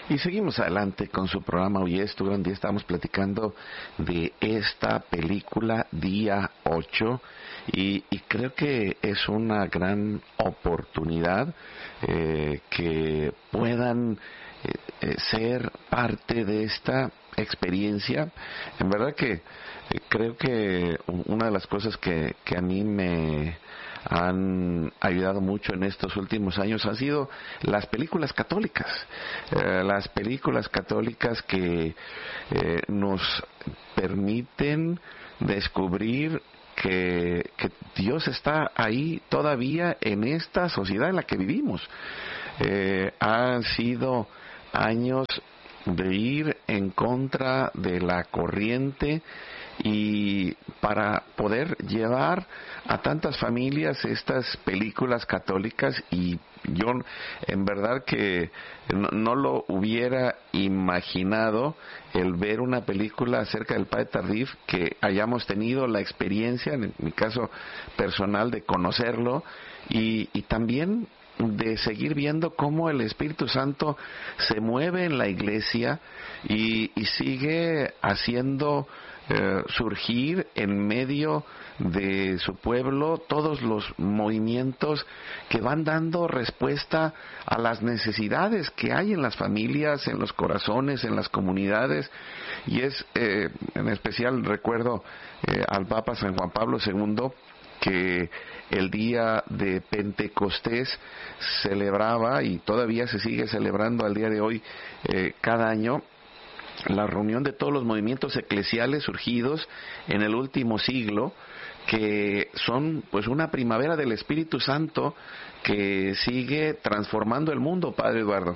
Y seguimos adelante con su programa Hoy es tu gran día. Estamos platicando de esta película Día 8 y creo que es una gran oportunidad que puedan ser parte de esta experiencia. En verdad que creo que una de las cosas que a mí me han ayudado mucho en estos últimos años han sido las películas católicas. Las películas católicas que nos permiten descubrir que Dios está ahí todavía en esta sociedad en la que vivimos. Han sido años de ir en contra de la corriente y para poder llevar a tantas familias estas películas católicas, y yo en verdad que no lo hubiera imaginado el ver una película acerca del Padre Tardif, que hayamos tenido la experiencia, en mi caso personal, de conocerlo y también de seguir viendo cómo el Espíritu Santo se mueve en la iglesia y sigue haciendo surgir en medio de su pueblo todos los movimientos que van dando respuesta a las necesidades que hay en las familias, en los corazones, en las comunidades. Y es en especial recuerdo al Papa San Juan Pablo II, que el día de Pentecostés celebraba, y todavía se sigue celebrando al día de hoy, cada año, la reunión de todos los movimientos eclesiales surgidos en el último siglo, que son pues una primavera del Espíritu Santo que sigue transformando el mundo, Padre Eduardo.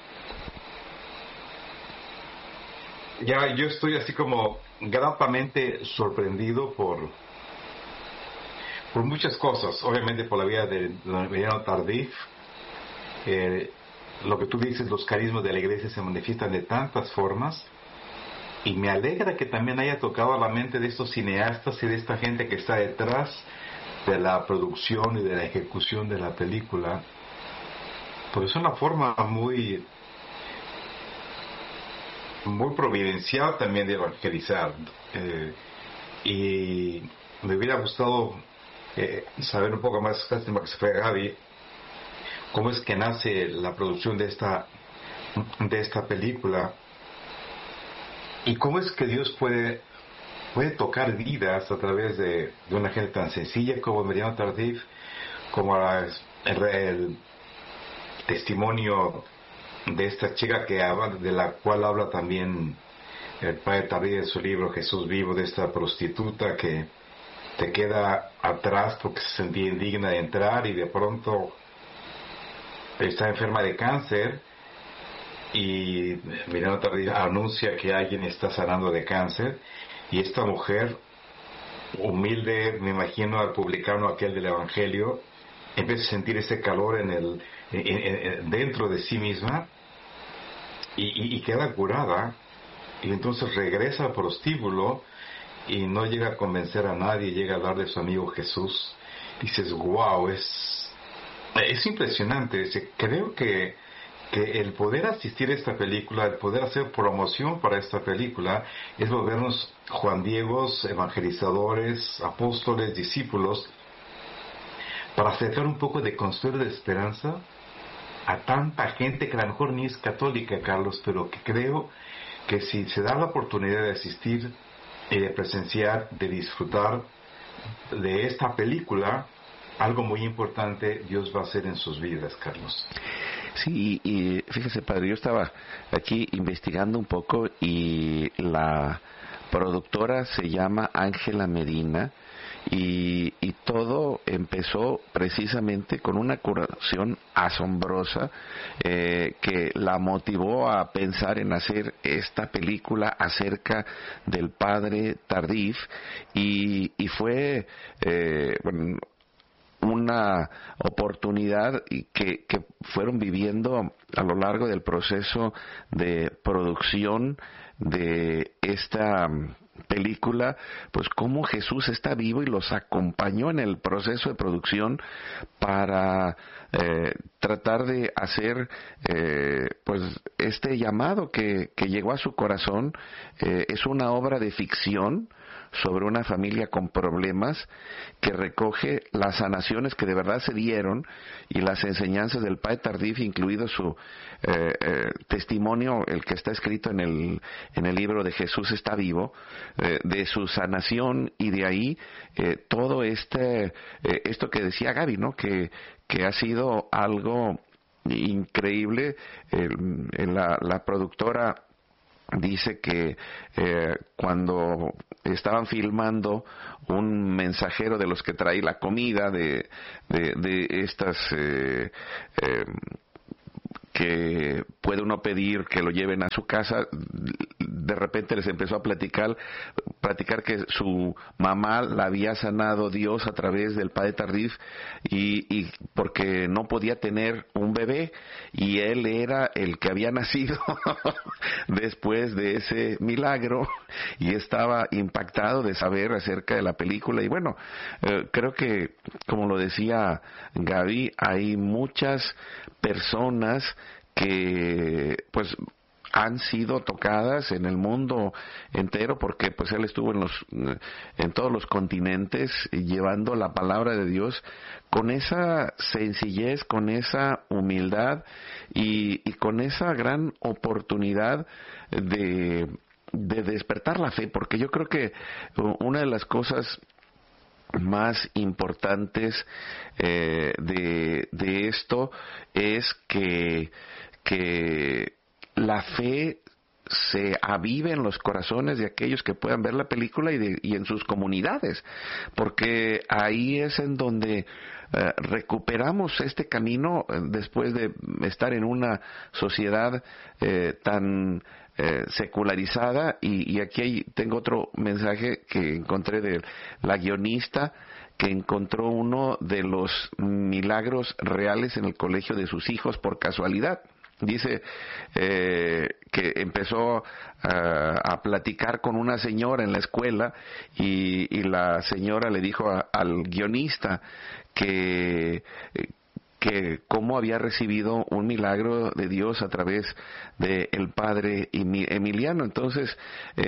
Ya, yo estoy así como gratamente sorprendido por muchas cosas. Obviamente por la vida de don Emiliano Tardif. Lo que tú dices, los carismas de la iglesia se manifiestan de tantas formas, y me alegra que también haya tocado a la mente de estos cineastas y de esta gente que está detrás de la producción y de la ejecución de la película, porque es una forma muy providencial también de evangelizar. Y me hubiera gustado saber un poco más, lástima que se fue Gaby, cómo es que nace la producción de esta película, y cómo es que Dios puede tocar vidas a través de una gente tan sencilla como Emiliano Tardif, como el testimonio de esta chica de la cual habla también el Padre Tardif en su libro Jesús Vivo, de esta prostituta que te queda atrás porque se sentía indigna de entrar y de pronto está enferma de cáncer, y Emiliano Tardif anuncia que alguien está sanando de cáncer, y esta mujer humilde, me imagino al publicano aquel del Evangelio, empieza a sentir ese calor dentro de sí misma y queda curada, y entonces regresa al prostíbulo y no llega a convencer a nadie, llega a hablar de su amigo Jesús. Dices, wow, es impresionante. Creo que el poder asistir a esta película, el poder hacer promoción para esta película, es volvernos Juan Diegos, evangelizadores, apóstoles, discípulos, para acercar un poco de consuelo, de esperanza a tanta gente que a lo mejor ni es católica, Carlos, pero que creo que si se da la oportunidad de asistir y de presenciar, de disfrutar de esta película, algo muy importante Dios va a hacer en sus vidas, Carlos. Sí, y fíjese, padre, yo estaba aquí investigando un poco y la productora se llama Ángela Medina, y todo empezó precisamente con una curación asombrosa que la motivó a pensar en hacer esta película acerca del Padre Tardif, y fue una oportunidad que fueron viviendo a lo largo del proceso de producción de esta película, pues cómo Jesús está vivo y los acompañó en el proceso de producción para tratar de hacer pues este llamado que llegó a su corazón. Es una obra de ficción sobre una familia con problemas que recoge las sanaciones que de verdad se dieron y las enseñanzas del Padre Tardif, incluido su testimonio, el que está escrito en el libro de Jesús está vivo, de su sanación, y de ahí todo esto que decía Gaby, ¿no? Que ha sido algo increíble. La productora dice que cuando estaban filmando, un mensajero de los que trae la comida de estas que puede uno pedir que lo lleven a su casa, de repente les empezó a platicar que su mamá la había sanado Dios a través del Padre Tardif, y porque no podía tener un bebé, y él era el que había nacido después de ese milagro, y estaba impactado de saber acerca de la película. Y bueno, creo que, como lo decía Gaby, hay muchas personas que pues han sido tocadas en el mundo entero, porque pues él estuvo en todos los continentes llevando la palabra de Dios con esa sencillez, con esa humildad y con esa gran oportunidad de despertar la fe, porque yo creo que una de las cosas más importantes de esto es que la fe se avive en los corazones de aquellos que puedan ver la película y en sus comunidades, porque ahí es en donde recuperamos este camino después de estar en una sociedad tan secularizada. Y aquí tengo otro mensaje que encontré de la guionista, que encontró uno de los milagros reales en el colegio de sus hijos por casualidad. Dice que empezó a platicar con una señora en la escuela, y la señora le dijo al guionista que cómo había recibido un milagro de Dios a través del padre Emiliano. Entonces,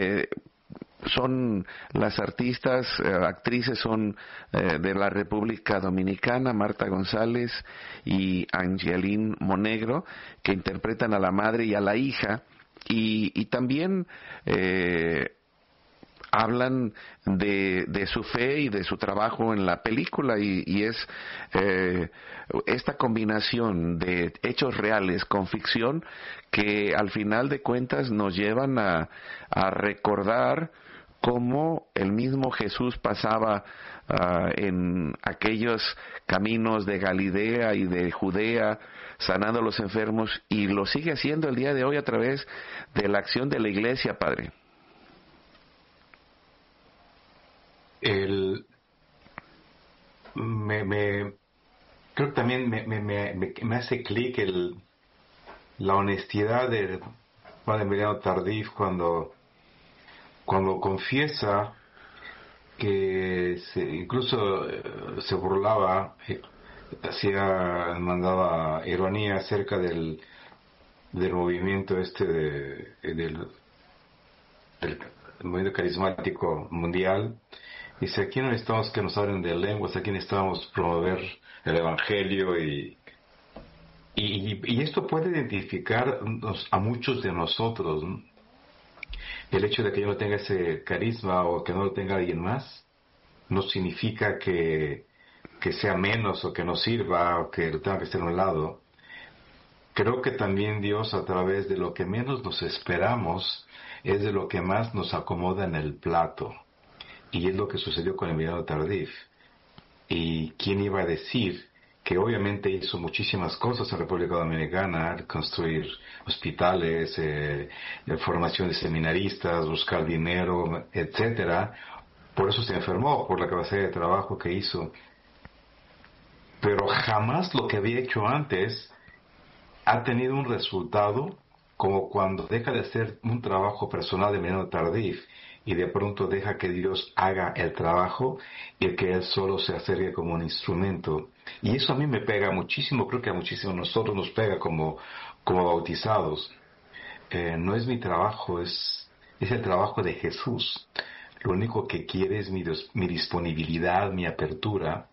son las artistas, actrices son de la República Dominicana, Marta González y Angeline Monegro, que interpretan a la madre y a la hija, y también hablan de su fe y de su trabajo en la película, y es esta combinación de hechos reales con ficción que al final de cuentas nos llevan a recordar cómo el mismo Jesús pasaba en aquellos caminos de Galilea y de Judea, sanando a los enfermos, y lo sigue haciendo el día de hoy a través de la acción de la iglesia, Padre. Creo que también me hace clic la honestidad de Padre Emiliano Tardif cuando confiesa que incluso se burlaba, mandaba ironía acerca del movimiento del movimiento carismático mundial. Dice: aquí no necesitamos que nos hablen de lenguas, aquí necesitamos promover el evangelio, y esto puede identificar a muchos de nosotros, ¿no? El hecho de que yo no tenga ese carisma o que no lo tenga alguien más no significa que sea menos o que no sirva o que lo tenga que estar a un lado. Creo que también Dios, a través de lo que menos nos esperamos, es de lo que más nos acomoda en el plato. Y es lo que sucedió con Emiliano Tardif. ¿Y quién iba a decir que obviamente hizo muchísimas cosas en República Dominicana: construir hospitales, formación de seminaristas, buscar dinero, etcétera? Por eso se enfermó, por la capacidad de trabajo que hizo. Pero jamás lo que había hecho antes ha tenido un resultado como cuando deja de hacer un trabajo personal de Emiliano Tardif y de pronto deja que Dios haga el trabajo y que Él solo se acerque como un instrumento. Y eso a mí me pega muchísimo, creo que a muchísimos de nosotros nos pega como bautizados. No es mi trabajo, es el trabajo de Jesús. Lo único que quiere es mi disponibilidad, mi apertura.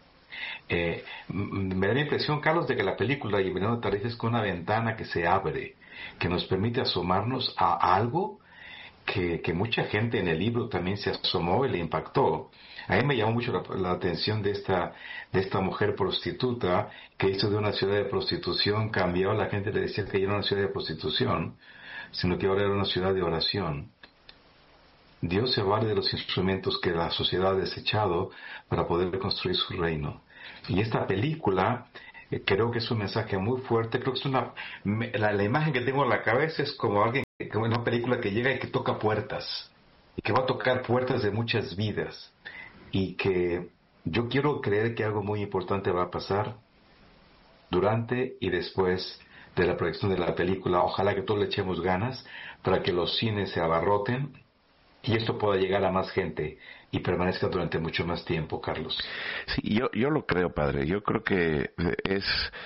Me da la impresión, Carlos, de que la película y Emiliano Tardif es como una ventana que se abre, que nos permite asomarnos a algo que mucha gente en el libro también se asomó y le impactó. A mí me llamó mucho la atención de esta mujer prostituta que hizo de una ciudad de prostitución, cambió, la gente le decía que ya no era una ciudad de prostitución, sino que ahora era una ciudad de oración. Dios se vale de los instrumentos que la sociedad ha desechado para poder construir su reino. Y esta película creo que es un mensaje muy fuerte. Creo que es la imagen que tengo en la cabeza es como alguien, como una película que llega y que toca puertas, y que va a tocar puertas de muchas vidas, y que yo quiero creer que algo muy importante va a pasar durante y después de la proyección de la película. Ojalá que todos le echemos ganas para que los cines se abarroten y esto pueda llegar a más gente y permanezca durante mucho más tiempo, Carlos. Sí, yo lo creo, padre. Yo creo que es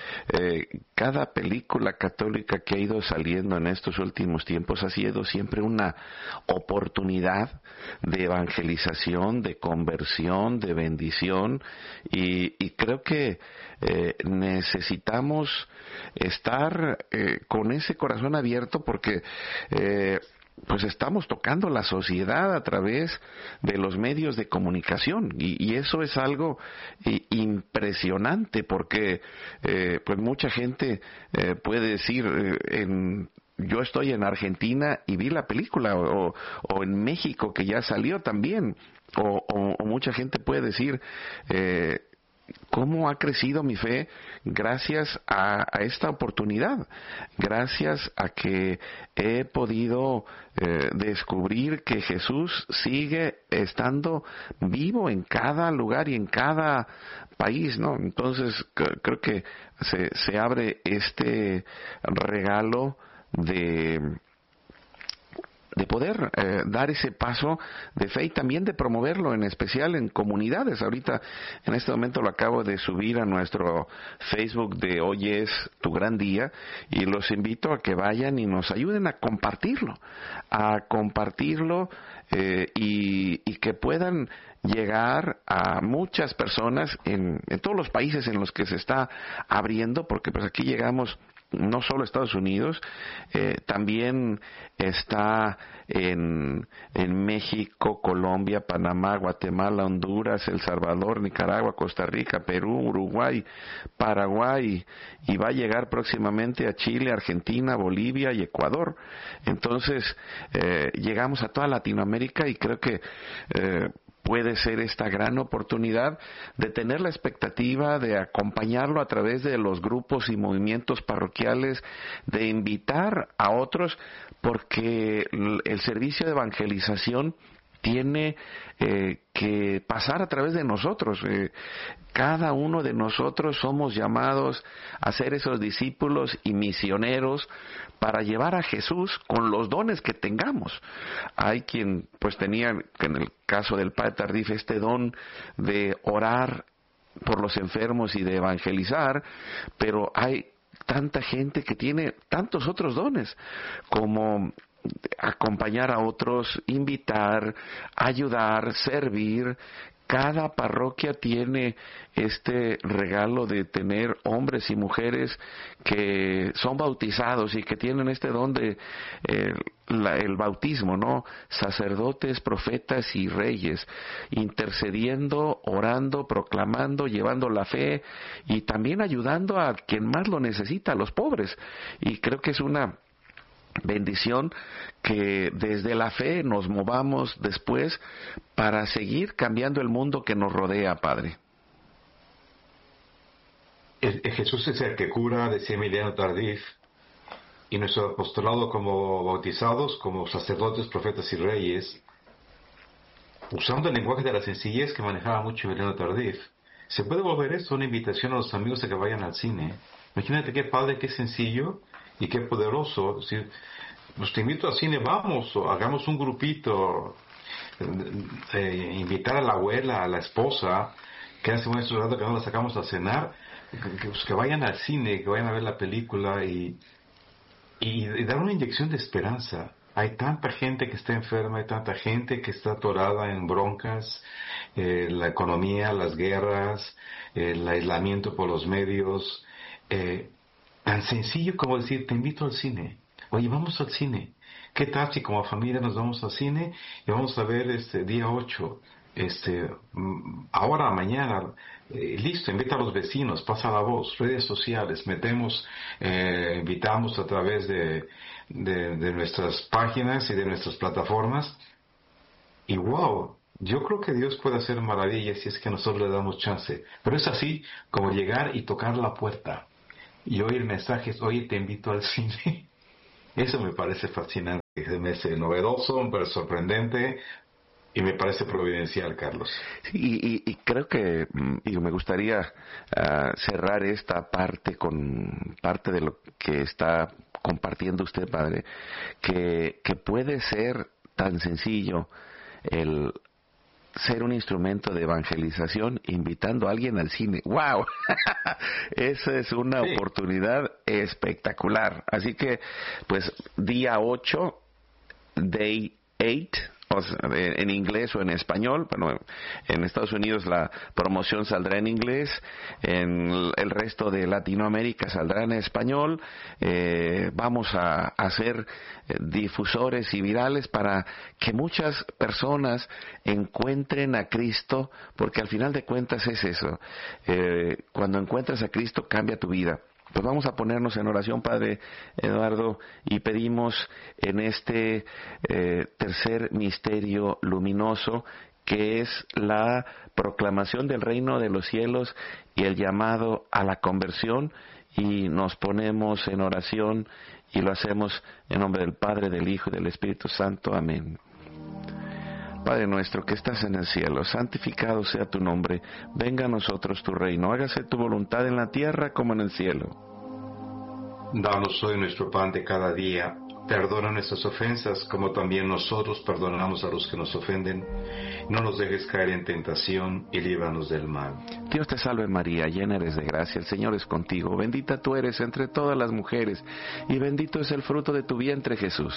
cada película católica que ha ido saliendo en estos últimos tiempos ha sido siempre una oportunidad de evangelización, de conversión, de bendición, y creo que necesitamos estar con ese corazón abierto porque pues estamos tocando la sociedad a través de los medios de comunicación y eso es algo impresionante porque pues mucha gente puede decir yo estoy en Argentina y vi la película o en México que ya salió también o mucha gente puede decir cómo ha crecido mi fe gracias a esta oportunidad, gracias a que he podido descubrir que Jesús sigue estando vivo en cada lugar y en cada país, ¿no? Entonces creo que se abre este regalo de poder dar ese paso de fe y también de promoverlo, en especial en comunidades. Ahorita, en este momento lo acabo de subir a nuestro Facebook de Hoy es tu gran día y los invito a que vayan y nos ayuden a compartirlo y que puedan llegar a muchas personas en todos los países en los que se está abriendo, porque pues aquí llegamos no solo Estados Unidos, también está en México, Colombia, Panamá, Guatemala, Honduras, El Salvador, Nicaragua, Costa Rica, Perú, Uruguay, Paraguay, y va a llegar próximamente a Chile, Argentina, Bolivia y Ecuador. Entonces, llegamos a toda Latinoamérica y creo que puede ser esta gran oportunidad de tener la expectativa de acompañarlo a través de los grupos y movimientos parroquiales, de invitar a otros, porque el servicio de evangelización tiene que pasar a través de nosotros. Cada uno de nosotros somos llamados a ser esos discípulos y misioneros para llevar a Jesús con los dones que tengamos. Hay quien pues tenía, en el caso del padre Tardif, este don de orar por los enfermos y de evangelizar, pero hay tanta gente que tiene tantos otros dones como acompañar a otros, invitar, ayudar, servir. Cada parroquia tiene este regalo de tener hombres y mujeres que son bautizados y que tienen este don de el bautismo, ¿no? Sacerdotes, profetas y reyes, intercediendo, orando, proclamando, llevando la fe y también ayudando a quien más lo necesita, a los pobres. Y creo que es una bendición que desde la fe nos movamos después para seguir cambiando el mundo que nos rodea, Padre. Jesús es el que cura, decía Emiliano Tardif, y nuestro apostolado como bautizados, como sacerdotes, profetas y reyes, usando el lenguaje de la sencillez que manejaba mucho Emiliano Tardif, se puede volver esto una invitación a los amigos a que vayan al cine. Imagínate qué padre, qué sencillo y qué poderoso. Es decir, pues te invito al cine, vamos, o hagamos un grupito, invitar a la abuela, a la esposa, que hace un rato que no la sacamos a cenar, pues que vayan al cine, que vayan a ver la película y dar una inyección de esperanza. Hay tanta gente que está enferma, hay tanta gente que está atorada en broncas, la economía, las guerras, el aislamiento por los medios. Tan sencillo como decir, te invito al cine. Oye, vamos al cine. ¿Qué tal si como familia nos vamos al cine y vamos a ver día 8? Ahora, mañana, listo, invita a los vecinos, pasa la voz, redes sociales, invitamos a través de nuestras páginas y de nuestras plataformas, y wow, yo creo que Dios puede hacer maravillas si es que nosotros le damos chance, pero es así como llegar y tocar la puerta y oír mensajes, oye, te invito al cine. Eso me parece fascinante, me hace novedoso, pero sorprendente. Y me parece providencial, Carlos. Y creo que me gustaría cerrar esta parte con parte de lo que está compartiendo usted, padre, que puede ser tan sencillo el ser un instrumento de evangelización invitando a alguien al cine. ¡Wow! Esa es una oportunidad espectacular. Así que, pues, día 8, Day 8, en inglés o en español. Bueno, en Estados Unidos la promoción saldrá en inglés, en el resto de Latinoamérica saldrá en español. Vamos a hacer difusores y virales para que muchas personas encuentren a Cristo, porque al final de cuentas es eso. Cuando encuentras a Cristo cambia tu vida. Pues vamos a ponernos en oración, Padre Eduardo, y pedimos en este tercer misterio luminoso, que es la proclamación del reino de los cielos y el llamado a la conversión, y nos ponemos en oración y lo hacemos en nombre del Padre, del Hijo y del Espíritu Santo. Amén. Padre nuestro que estás en el cielo, santificado sea tu nombre, venga a nosotros tu reino, hágase tu voluntad en la tierra como en el cielo. Danos hoy nuestro pan de cada día, perdona nuestras ofensas como también nosotros perdonamos a los que nos ofenden, no nos dejes caer en tentación y líbranos del mal. Dios te salve María, llena eres de gracia, el Señor es contigo, bendita tú eres entre todas las mujeres, y bendito es el fruto de tu vientre Jesús.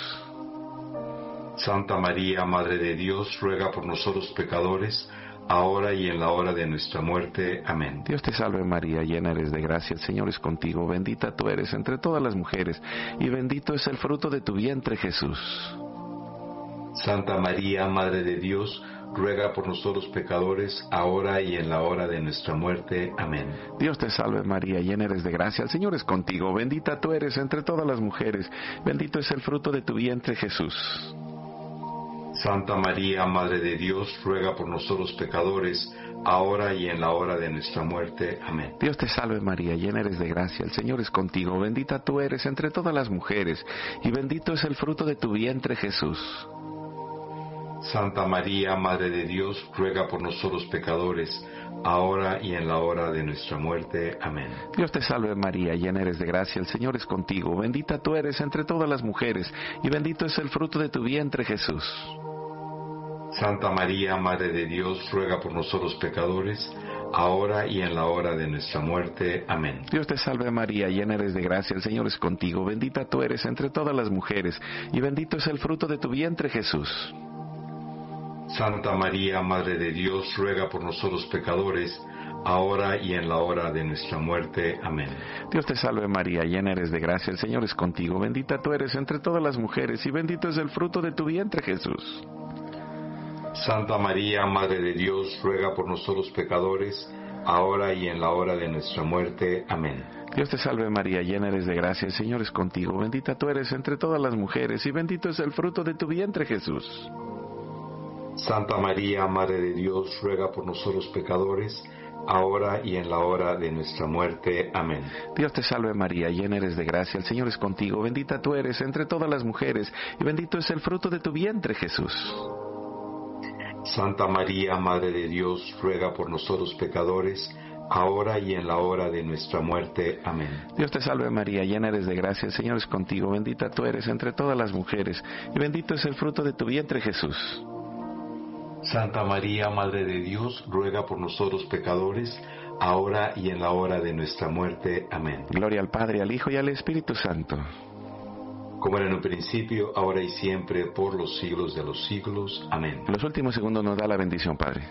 Santa María, Madre de Dios, ruega por nosotros pecadores, ahora y en la hora de nuestra muerte. Amén. Dios te salve María, llena eres de gracia, el Señor es contigo, bendita tú eres entre todas las mujeres, y bendito es el fruto de tu vientre Jesús. Santa María, Madre de Dios, ruega por nosotros pecadores, ahora y en la hora de nuestra muerte. Amén. Dios te salve María, llena eres de gracia, el Señor es contigo, bendita tú eres entre todas las mujeres, bendito es el fruto de tu vientre Jesús. Santa María, Madre de Dios, ruega por nosotros pecadores, ahora y en la hora de nuestra muerte. Amén. Dios te salve María, llena eres de gracia, el Señor es contigo, bendita tú eres entre todas las mujeres, y bendito es el fruto de tu vientre Jesús. Santa María, Madre de Dios, ruega por nosotros pecadores, ahora y en la hora de nuestra muerte. Amén. Dios te salve María, llena eres de gracia, el Señor es contigo, bendita tú eres entre todas las mujeres, y bendito es el fruto de tu vientre Jesús. Santa María, Madre de Dios, ruega por nosotros pecadores, ahora y en la hora de nuestra muerte. Amén. Dios te salve María, llena eres de gracia, el Señor es contigo, bendita tú eres entre todas las mujeres, y bendito es el fruto de tu vientre Jesús. Santa María, Madre de Dios, ruega por nosotros pecadores, ahora y en la hora de nuestra muerte. Amén. Dios te salve María, llena eres de gracia, el Señor es contigo, bendita tú eres entre todas las mujeres, y bendito es el fruto de tu vientre Jesús. Santa María, Madre de Dios, ruega por nosotros pecadores, ahora y en la hora de nuestra muerte. Amén. Dios te salve María, llena eres de gracia, el Señor es contigo, bendita tú eres entre todas las mujeres, y bendito es el fruto de tu vientre Jesús. Santa María, Madre de Dios, ruega por nosotros pecadores, ahora y en la hora de nuestra muerte. Amén. Dios te salve María, llena eres de gracia, el Señor es contigo, bendita tú eres entre todas las mujeres, y bendito es el fruto de tu vientre Jesús. Santa María, Madre de Dios, ruega por nosotros pecadores, ahora y en la hora de nuestra muerte. Amén. Dios te salve María, llena eres de gracia, el Señor es contigo, bendita tú eres entre todas las mujeres, y bendito es el fruto de tu vientre Jesús. Santa María, Madre de Dios, ruega por nosotros pecadores, ahora y en la hora de nuestra muerte. Amén. Gloria al Padre, al Hijo y al Espíritu Santo. Como era en un principio, ahora y siempre, por los siglos de los siglos. Amén. En los últimos segundos nos da la bendición, Padre.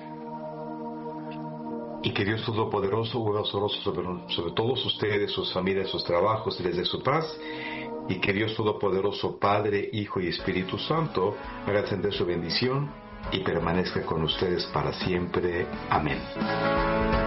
Y que Dios Todopoderoso hueva sobre todos ustedes, sus familias, sus trabajos, y les dé su paz. Y que Dios Todopoderoso, Padre, Hijo y Espíritu Santo, haga ascender su bendición y permanezca con ustedes para siempre. Amén.